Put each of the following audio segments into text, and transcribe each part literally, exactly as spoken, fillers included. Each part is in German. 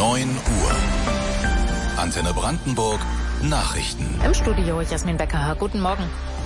neun Uhr. Antenne Brandenburg Nachrichten. Im Studio Jasmin Becker. Guten Morgen.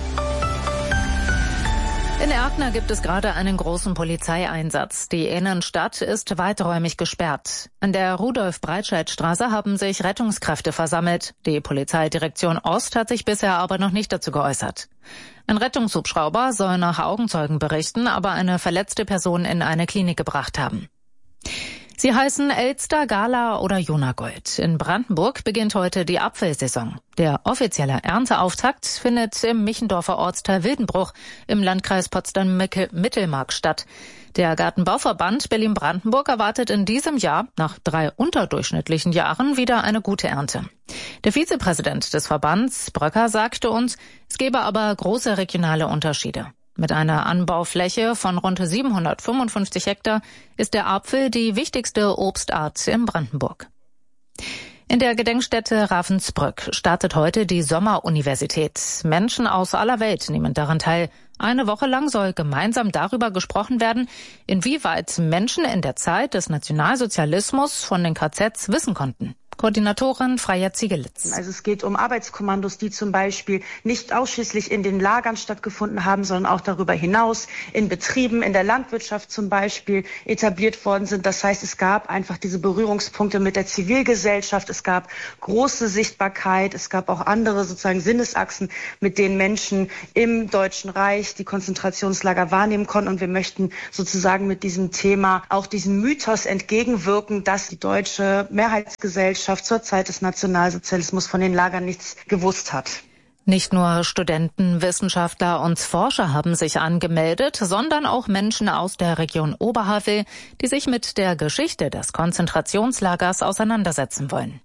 In Erkner gibt es gerade einen großen Polizeieinsatz. Die Innenstadt ist weiträumig gesperrt. An der Rudolf-Breitscheid-Straße haben sich Rettungskräfte versammelt. Die Polizeidirektion Ost hat sich bisher aber noch nicht dazu geäußert. Ein Rettungshubschrauber soll nach Augenzeugenberichten aber eine verletzte Person in eine Klinik gebracht haben. Sie heißen Elster, Gala oder Jonagold. In Brandenburg beginnt heute die Apfelsaison. Der offizielle Ernteauftakt findet im Michendorfer Ortsteil Wildenbruch im Landkreis Potsdam-Mittelmark statt. Der Gartenbauverband Berlin-Brandenburg erwartet in diesem Jahr nach drei unterdurchschnittlichen Jahren wieder eine gute Ernte. Der Vizepräsident des Verbands, Bröcker, sagte uns, es gebe aber große regionale Unterschiede. Mit einer Anbaufläche von rund siebenhundertfünfundfünfzig Hektar ist der Apfel die wichtigste Obstart in Brandenburg. In der Gedenkstätte Ravensbrück startet heute die Sommeruniversität. Menschen aus aller Welt nehmen daran teil. Eine Woche lang soll gemeinsam darüber gesprochen werden, inwieweit Menschen in der Zeit des Nationalsozialismus von den K Zs wissen konnten. Koordinatorin Freya Ziegelitz. Also es geht um Arbeitskommandos, die zum Beispiel nicht ausschließlich in den Lagern stattgefunden haben, sondern auch darüber hinaus in Betrieben, in der Landwirtschaft zum Beispiel etabliert worden sind. Das heißt, es gab einfach diese Berührungspunkte mit der Zivilgesellschaft. Es gab große Sichtbarkeit. Es gab auch andere sozusagen Sinnesachsen, mit denen Menschen im Deutschen Reich die Konzentrationslager wahrnehmen konnten. Und wir möchten sozusagen mit diesem Thema auch diesem Mythos entgegenwirken, dass die deutsche Mehrheitsgesellschaft zur Zeit des Nationalsozialismus von den Lagern nichts gewusst hat. Nicht nur Studenten, Wissenschaftler und Forscher haben sich angemeldet, sondern auch Menschen aus der Region Oberhavel, die sich mit der Geschichte des Konzentrationslagers auseinandersetzen wollen.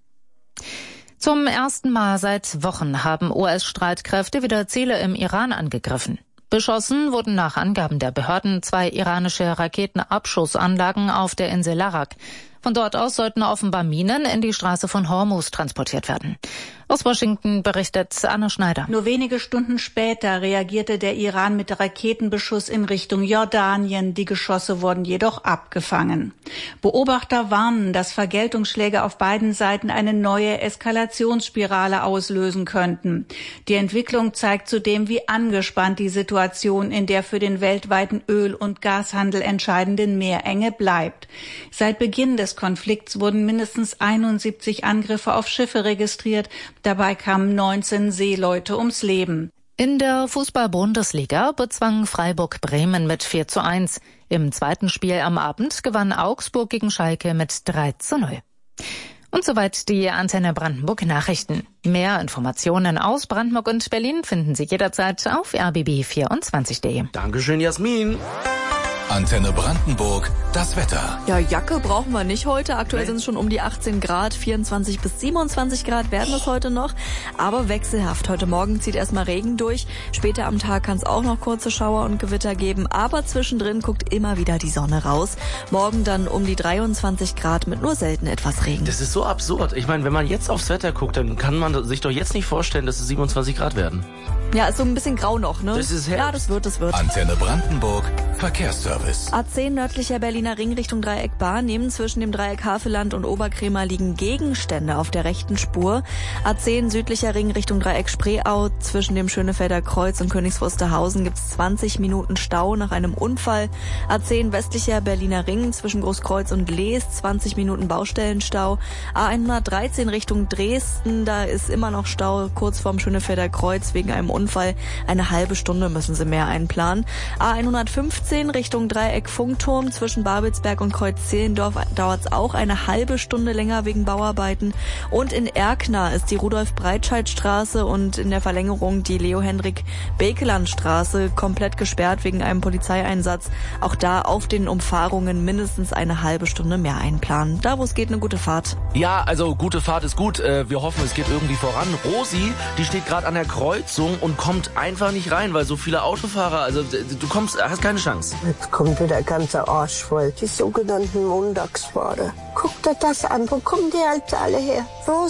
Zum ersten Mal seit Wochen haben U S-Streitkräfte wieder Ziele im Iran angegriffen. Beschossen wurden nach Angaben der Behörden zwei iranische Raketenabschussanlagen auf der Insel Larak. Von dort aus sollten offenbar Minen in die Straße von Hormuz transportiert werden. Aus Washington berichtet Anne Schneider. Nur wenige Stunden später reagierte der Iran mit Raketenbeschuss in Richtung Jordanien. Die Geschosse wurden jedoch abgefangen. Beobachter warnen, dass Vergeltungsschläge auf beiden Seiten eine neue Eskalationsspirale auslösen könnten. Die Entwicklung zeigt zudem, wie angespannt die Situation in der für den weltweiten Öl- und Gashandel entscheidenden Meerenge bleibt. Seit Beginn des Konflikts wurden mindestens einundsiebzig Angriffe auf Schiffe registriert. Dabei kamen neunzehn Seeleute ums Leben. In der Fußball-Bundesliga bezwang Freiburg Bremen mit vier zu eins. Im zweiten Spiel am Abend gewann Augsburg gegen Schalke mit drei zu null. Und soweit die Antenne Brandenburg Nachrichten. Mehr Informationen aus Brandenburg und Berlin finden Sie jederzeit auf r b b vierundzwanzig punkt de. Dankeschön, Jasmin. Antenne Brandenburg, das Wetter. Ja, Jacke brauchen wir nicht heute. Aktuell sind es schon um die achtzehn Grad, vierundzwanzig bis siebenundzwanzig Grad werden es heute noch. Aber wechselhaft. Heute Morgen zieht erstmal Regen durch. Später am Tag kann es auch noch kurze Schauer und Gewitter geben. Aber zwischendrin guckt immer wieder die Sonne raus. Morgen dann um die dreiundzwanzig Grad mit nur selten etwas Regen. Das ist so absurd. Ich meine, wenn man jetzt aufs Wetter guckt, dann kann man sich doch jetzt nicht vorstellen, dass es siebenundzwanzig Grad werden. Ja, ist so ein bisschen grau noch, ne? Das ist ja, das wird, das wird. Antenne Brandenburg, Verkehrsservice. A zehn nördlicher Berliner Ring Richtung Dreieck Barnehmen. Zwischen dem Dreieck Havelland und Oberkrämer liegen Gegenstände auf der rechten Spur. A zehn südlicher Ring Richtung Dreieck Spreeau. Zwischen dem Schönefelder Kreuz und Königs Wusterhausen gibt's zwanzig Minuten Stau nach einem Unfall. A zehn westlicher Berliner Ring zwischen Großkreuz und Lees. zwanzig Minuten Baustellenstau. A hundertdreizehn Richtung Dresden. Da ist immer noch Stau kurz vorm Schönefelder Kreuz wegen einem Unfall. Unfall. Eine halbe Stunde müssen Sie mehr einplanen. A hundertfünfzehn Richtung Dreieck Funkturm zwischen Babelsberg und Kreuz-Zehlendorf dauert es auch eine halbe Stunde länger wegen Bauarbeiten. Und in Erkner ist die Rudolf-Breitscheid-Straße und in der Verlängerung die Leo-Hendrik-Bekeland-Straße komplett gesperrt wegen einem Polizeieinsatz. Auch da auf den Umfahrungen mindestens eine halbe Stunde mehr einplanen. Da, wo es geht, eine gute Fahrt. Ja, also gute Fahrt ist gut. Wir hoffen, es geht irgendwie voran. Rosi, die steht gerade an der Kreuzung und kommt einfach nicht rein, weil so viele Autofahrer, also du kommst, hast keine Chance. Jetzt kommt wieder der ganze Arsch voll. Die sogenannten Montagsfahrer. Guck dir das an, wo kommen die halt alle her? Rosi.